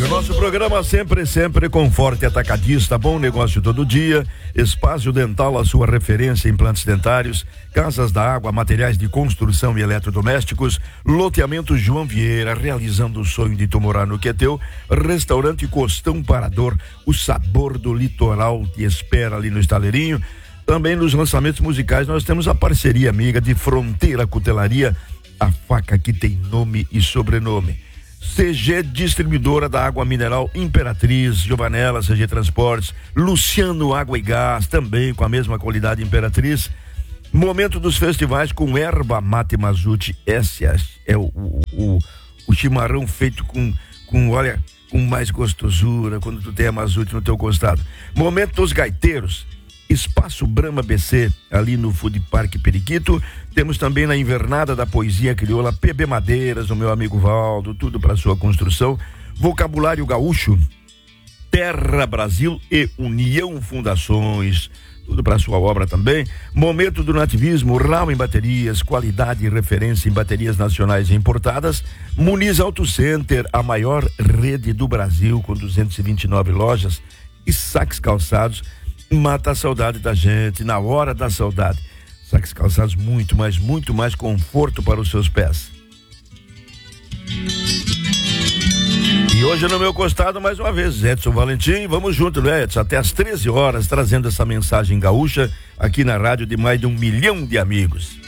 E o nosso programa sempre com Forte Atacadista, bom negócio todo dia, Espaço Dental, a sua referência em implantes dentários, Casas da Água, materiais de construção e eletrodomésticos, Loteamento João Vieira, realizando o sonho de tu morar no que é teu, Restaurante Costão Parador, o sabor do litoral te espera ali no Estaleirinho. Também nos lançamentos musicais nós temos a parceria amiga de Fronteira Cutelaria, a faca que tem nome e sobrenome. CG Distribuidora da Água Mineral Imperatriz, Giovanella, CG Transportes, Luciano Água e Gás, também com a mesma qualidade Imperatriz. Momento dos festivais com Erva Mate Mazute, esse é o chimarrão feito com mais gostosura, quando tu tem a Mazute no teu costado. Momento dos gaiteiros, Espaço Brahma BC, ali no Food Park Periquito. Temos também na Invernada da Poesia Crioula, PB Madeiras, o meu amigo Valdo, tudo para sua construção. Vocabulário Gaúcho, Terra Brasil e União Fundações, tudo para sua obra também. Momento do Nativismo, Rau em Baterias, qualidade e referência em baterias nacionais e importadas. Muniz Auto Center, a maior rede do Brasil, com 229 lojas. E Saques Calçados, mata a saudade da gente, na hora da saudade. Saques Calçados, muito mais conforto para os seus pés. E hoje no meu costado, mais uma vez, Edson Valentim, vamos junto, né, Edson? Até às 13 horas, trazendo essa mensagem gaúcha aqui na rádio de mais de 1 milhão de amigos.